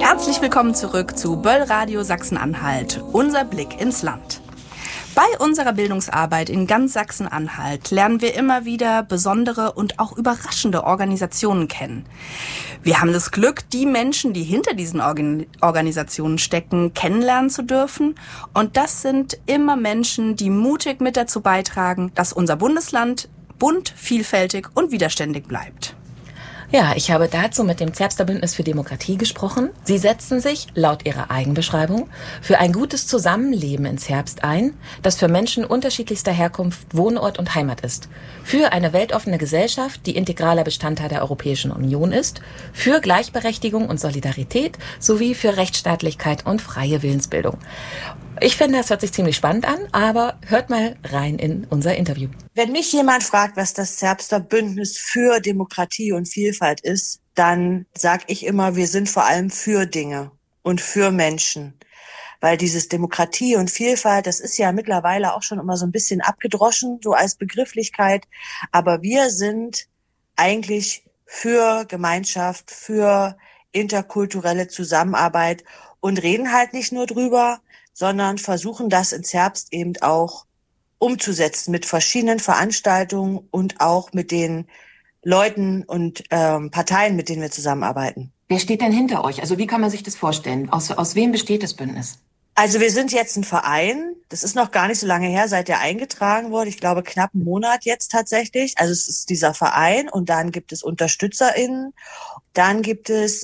Herzlich willkommen zurück zu Böll Radio Sachsen-Anhalt, unser Blick ins Land. Bei unserer Bildungsarbeit in ganz Sachsen-Anhalt lernen wir immer wieder besondere und auch überraschende Organisationen kennen. Wir haben das Glück, die Menschen, die hinter diesen Organisationen stecken, kennenlernen zu dürfen. Und das sind immer Menschen, die mutig mit dazu beitragen, dass unser Bundesland bunt, vielfältig und widerständig bleibt. Ja, ich habe dazu mit dem Zerbster Bündnis für Demokratie gesprochen. Sie setzen sich, laut ihrer Eigenbeschreibung, für ein gutes Zusammenleben in Zerbst ein, das für Menschen unterschiedlichster Herkunft Wohnort und Heimat ist. Für eine weltoffene Gesellschaft, die integraler Bestandteil der Europäischen Union ist. Für Gleichberechtigung und Solidarität sowie für Rechtsstaatlichkeit und freie Willensbildung. Ich finde, das hört sich ziemlich spannend an, aber hört mal rein in unser Interview. Wenn mich jemand fragt, was das Zerbster Bündnis für Demokratie und Vielfalt ist, dann sage ich immer, wir sind vor allem für Dinge und für Menschen. Weil dieses Demokratie und Vielfalt, das ist ja mittlerweile auch schon immer so ein bisschen abgedroschen, so als Begrifflichkeit. Aber wir sind eigentlich für Gemeinschaft, für interkulturelle Zusammenarbeit und reden halt nicht nur drüber, sondern versuchen das in Zerbst eben auch umzusetzen mit verschiedenen Veranstaltungen und auch mit den Leuten und Parteien, mit denen wir zusammenarbeiten. Wer steht denn hinter euch? Also wie kann man sich das vorstellen? Aus wem besteht das Bündnis? Also wir sind jetzt ein Verein. Das ist noch gar nicht so lange her, seit der eingetragen wurde. Ich glaube, knapp einen Monat jetzt tatsächlich. Also es ist dieser Verein und dann gibt es UnterstützerInnen. Dann gibt es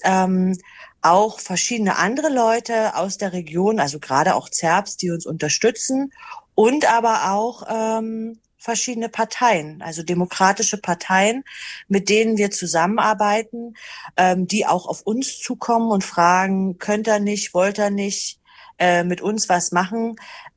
auch verschiedene andere Leute aus der Region, also gerade auch Zerbst, die uns unterstützen und aber auch verschiedene Parteien, also demokratische Parteien, mit denen wir zusammenarbeiten, die auch auf uns zukommen und fragen, könnt ihr nicht, wollt ihr nicht mit uns was machen?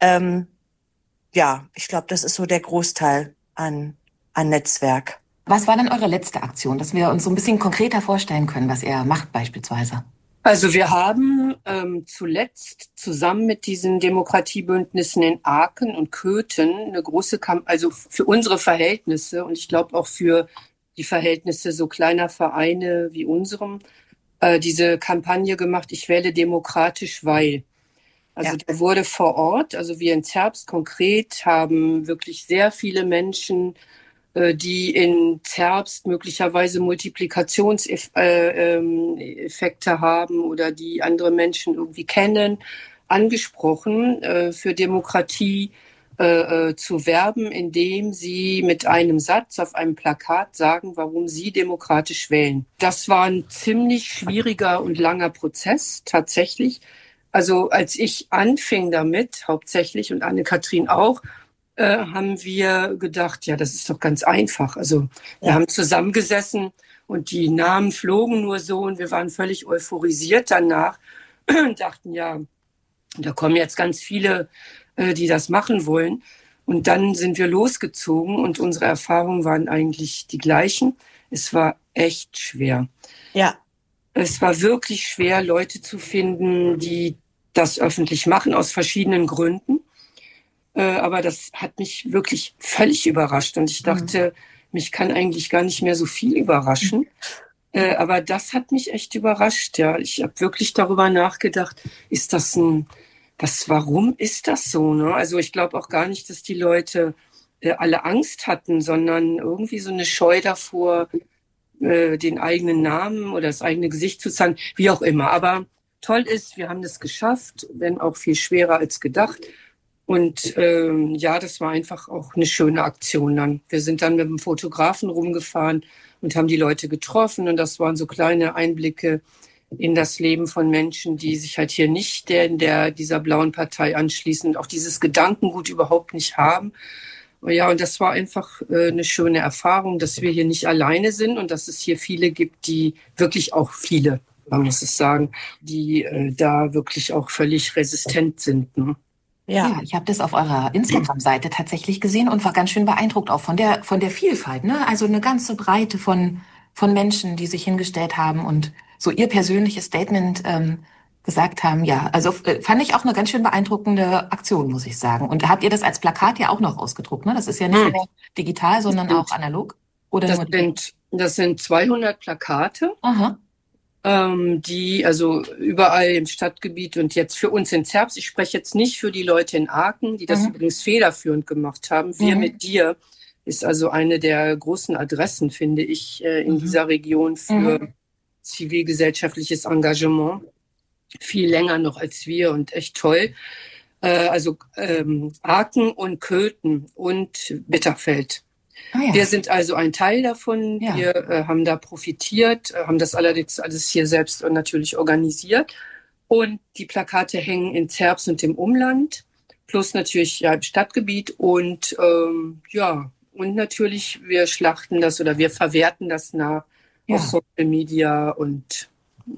Ja, ich glaube, das ist so der Großteil an Netzwerk. Was war denn eure letzte Aktion, dass wir uns so ein bisschen konkreter vorstellen können, was ihr macht beispielsweise? Also wir haben zuletzt zusammen mit diesen Demokratiebündnissen in Aachen und Köthen eine große Kampagne, also für unsere Verhältnisse und ich glaube auch für die Verhältnisse so kleiner Vereine wie unserem, diese Kampagne gemacht, ich wähle demokratisch, weil. Also ja. Da wurde vor Ort, also wir in Zerbst konkret haben wirklich sehr viele Menschen, die in Zerbst möglicherweise Multiplikationseffekte haben oder die andere Menschen irgendwie kennen, angesprochen, für Demokratie zu werben, indem sie mit einem Satz auf einem Plakat sagen, warum sie demokratisch wählen. Das war ein ziemlich schwieriger und langer Prozess, tatsächlich. Also als ich anfing damit, hauptsächlich, und Anne-Kathrin auch, haben wir gedacht, ja, das ist doch ganz einfach. Also wir haben zusammengesessen und die Namen flogen nur so und wir waren völlig euphorisiert danach und dachten, ja, da kommen jetzt ganz viele, die das machen wollen. Und dann sind wir losgezogen und unsere Erfahrungen waren eigentlich die gleichen. Es war echt schwer. Ja. Es war wirklich schwer, Leute zu finden, die das öffentlich machen, aus verschiedenen Gründen. Aber das hat mich wirklich völlig überrascht. Und ich dachte, mich kann eigentlich gar nicht mehr so viel überraschen. Aber das hat mich echt überrascht. Ja, ich habe wirklich darüber nachgedacht, warum ist das so? Ne? Also ich glaube auch gar nicht, dass die Leute alle Angst hatten, sondern irgendwie so eine Scheu davor, den eigenen Namen oder das eigene Gesicht zu zeigen, wie auch immer. Aber toll ist, wir haben das geschafft, wenn auch viel schwerer als gedacht. Und ja, das war einfach auch eine schöne Aktion dann. Wir sind dann mit dem Fotografen rumgefahren und haben die Leute getroffen. Und das waren so kleine Einblicke in das Leben von Menschen, die sich halt hier nicht dieser blauen Partei anschließen und auch dieses Gedankengut überhaupt nicht haben. Ja, und das war einfach eine schöne Erfahrung, dass wir hier nicht alleine sind und dass es hier viele gibt, die wirklich auch viele, man muss es sagen, die da wirklich auch völlig resistent sind. Ne? Ja, ich habe das auf eurer Instagram-Seite tatsächlich gesehen und war ganz schön beeindruckt auch von der Vielfalt, ne? Also eine ganze Breite von Menschen, die sich hingestellt haben und so ihr persönliches Statement gesagt haben. Ja, also fand ich auch eine ganz schön beeindruckende Aktion, muss ich sagen. Und habt ihr das als Plakat ja auch noch ausgedruckt, ne? Das ist ja nicht nur digital, sondern auch analog? Oder das sind 200 Plakate. Aha. die also überall im Stadtgebiet und jetzt für uns in Zerbst, ich spreche jetzt nicht für die Leute in Aachen, die das übrigens federführend gemacht haben. Wir mit dir ist also eine der großen Adressen, finde ich, in dieser Region für zivilgesellschaftliches Engagement. Viel länger noch als wir und echt toll. Also Aachen und Köthen und Bitterfeld. Ah, ja. Wir sind also ein Teil davon. Ja. Wir haben da profitiert, haben das allerdings alles hier selbst natürlich organisiert. Und die Plakate hängen in Zerbst und im Umland, plus natürlich ja im Stadtgebiet. Und und natürlich wir schlachten das oder wir verwerten das nach auf Social Media und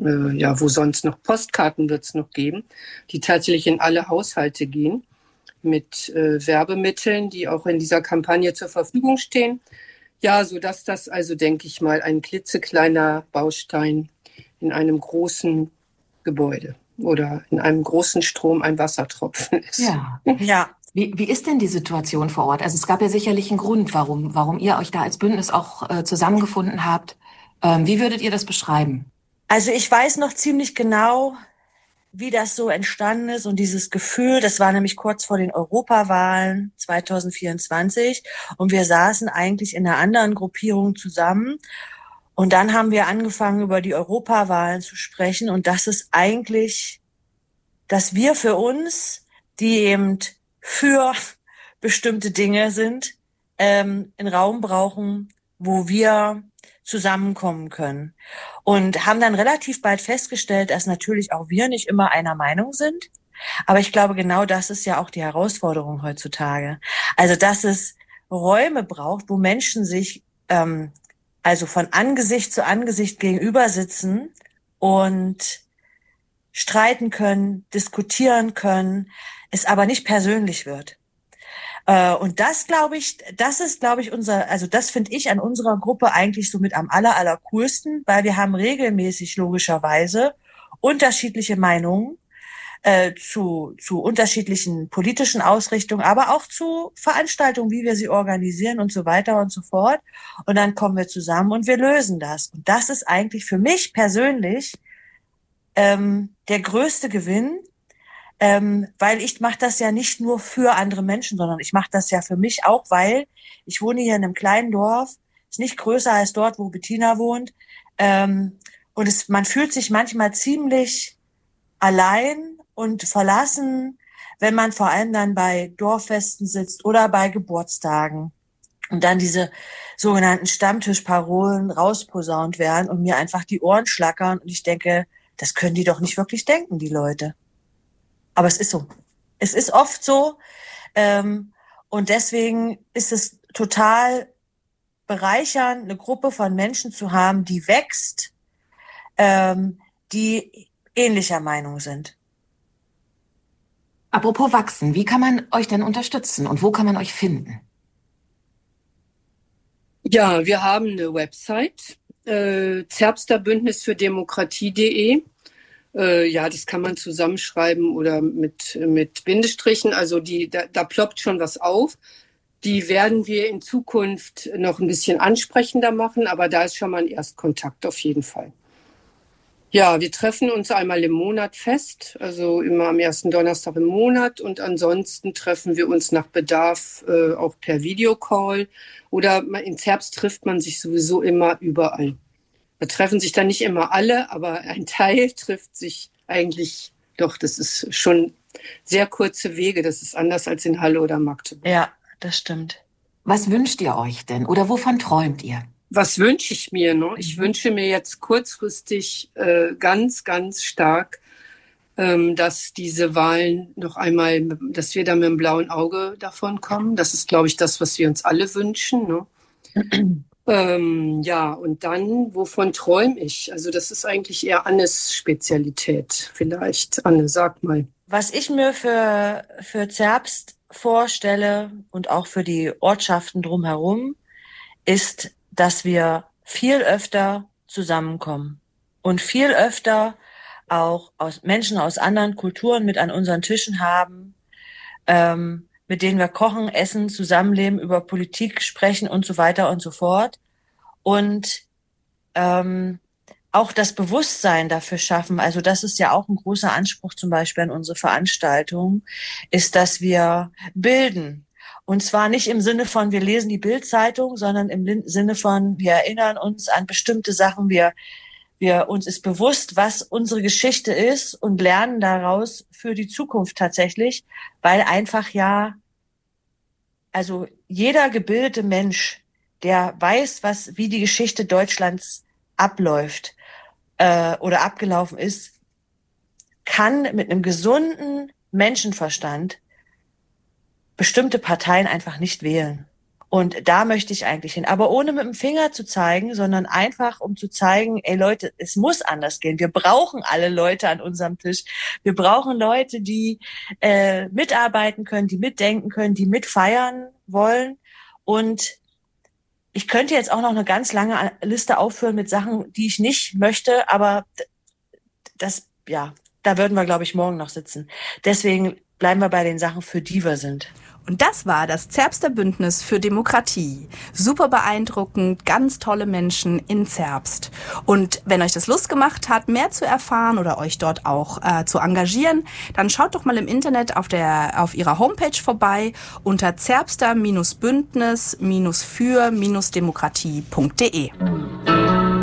wo sonst noch Postkarten wird es noch geben, die tatsächlich in alle Haushalte gehen, mit Werbemitteln, die auch in dieser Kampagne zur Verfügung stehen. Ja, sodass das also, denke ich mal, ein klitzekleiner Baustein in einem großen Gebäude oder in einem großen Strom ein Wassertropfen ist. Ja. Wie ist denn die Situation vor Ort? Also es gab ja sicherlich einen Grund, warum ihr euch da als Bündnis auch zusammengefunden habt. Wie würdet ihr das beschreiben? Also ich weiß noch ziemlich genau, wie das so entstanden ist und dieses Gefühl, das war nämlich kurz vor den Europawahlen 2024 und wir saßen eigentlich in einer anderen Gruppierung zusammen und dann haben wir angefangen, über die Europawahlen zu sprechen und das ist eigentlich, dass wir für uns, die eben für bestimmte Dinge sind, einen Raum brauchen, wo wir zusammenkommen können. Und haben dann relativ bald festgestellt, dass natürlich auch wir nicht immer einer Meinung sind. Aber ich glaube, genau das ist ja auch die Herausforderung heutzutage. Also, dass es Räume braucht, wo Menschen sich also von Angesicht zu Angesicht gegenüber sitzen und streiten können, diskutieren können, es aber nicht persönlich wird. Und das, glaube ich, das finde ich an unserer Gruppe eigentlich so mit am allercoolsten, weil wir haben regelmäßig logischerweise unterschiedliche Meinungen zu unterschiedlichen politischen Ausrichtungen, aber auch zu Veranstaltungen, wie wir sie organisieren und so weiter und so fort. Und dann kommen wir zusammen und wir lösen das. Und das ist eigentlich für mich persönlich der größte Gewinn, weil ich mache das ja nicht nur für andere Menschen, sondern ich mache das ja für mich auch, weil ich wohne hier in einem kleinen Dorf, ist nicht größer als dort, wo Bettina wohnt, und man fühlt sich manchmal ziemlich allein und verlassen, wenn man vor allem dann bei Dorffesten sitzt oder bei Geburtstagen und dann diese sogenannten Stammtischparolen rausposaunt werden und mir einfach die Ohren schlackern und ich denke, das können die doch nicht wirklich denken, die Leute. Aber es ist so. Es ist oft so. Und deswegen ist es total bereichernd, eine Gruppe von Menschen zu haben, die wächst, die ähnlicher Meinung sind. Apropos wachsen, wie kann man euch denn unterstützen und wo kann man euch finden? Ja, wir haben eine Website, Zerbster Bündnis für Demokratie.de. Das kann man zusammenschreiben oder mit Bindestrichen. Also da ploppt schon was auf. Die werden wir in Zukunft noch ein bisschen ansprechender machen, aber da ist schon mal ein Erstkontakt auf jeden Fall. Ja, wir treffen uns einmal im Monat fest, also immer am ersten Donnerstag im Monat und ansonsten treffen wir uns nach Bedarf auch per Videocall oder in Zerbst trifft man sich sowieso immer überall. Da treffen sich dann nicht immer alle, aber ein Teil trifft sich eigentlich doch. Das ist schon sehr kurze Wege. Das ist anders als in Halle oder Magdeburg. Ja, das stimmt. Was wünscht ihr euch denn oder wovon träumt ihr? Was wünsche ich mir? Ne? Ich wünsche mir jetzt kurzfristig ganz, ganz stark, dass diese Wahlen noch einmal, dass wir da mit dem blauen Auge davon kommen. Das ist, glaube ich, das, was wir uns alle wünschen. Ne? Und dann, wovon träume ich? Also das ist eigentlich eher Annes Spezialität vielleicht. Anne, sag mal. Was ich mir für Zerbst vorstelle und auch für die Ortschaften drumherum, ist, dass wir viel öfter zusammenkommen und viel öfter auch Menschen aus anderen Kulturen mit an unseren Tischen haben, mit denen wir kochen, essen, zusammenleben, über Politik sprechen und so weiter und so fort. Und auch das Bewusstsein dafür schaffen. Also das ist ja auch ein großer Anspruch zum Beispiel an unsere Veranstaltung, ist, dass wir bilden. Und zwar nicht im Sinne von, wir lesen die Bild-Zeitung, sondern im Sinne von, wir erinnern uns an bestimmte Sachen, uns ist bewusst, was unsere Geschichte ist und lernen daraus für die Zukunft tatsächlich, weil einfach also jeder gebildete Mensch, der weiß, wie die Geschichte Deutschlands abläuft oder abgelaufen ist, kann mit einem gesunden Menschenverstand bestimmte Parteien einfach nicht wählen. Und da möchte ich eigentlich hin. Aber ohne mit dem Finger zu zeigen, sondern einfach, um zu zeigen, ey Leute, es muss anders gehen. Wir brauchen alle Leute an unserem Tisch. Wir brauchen Leute, die mitarbeiten können, die mitdenken können, die mitfeiern wollen. Und ich könnte jetzt auch noch eine ganz lange Liste aufführen mit Sachen, die ich nicht möchte, aber da würden wir, glaube ich, morgen noch sitzen. Deswegen bleiben wir bei den Sachen, für die wir sind. Und das war das Zerbster Bündnis für Demokratie. Super beeindruckend, ganz tolle Menschen in Zerbst. Und wenn euch das Lust gemacht hat, mehr zu erfahren oder euch dort auch zu engagieren, dann schaut doch mal im Internet auf ihrer Homepage vorbei unter zerbster-bündnis-für-demokratie.de.